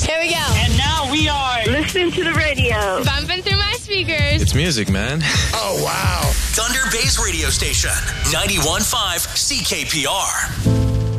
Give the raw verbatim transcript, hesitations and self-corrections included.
Here we go. And now we are listening to the radio. Bumping through my speakers. It's music, man. Oh, wow. Thunder Bay's radio station, ninety-one point five C K P R.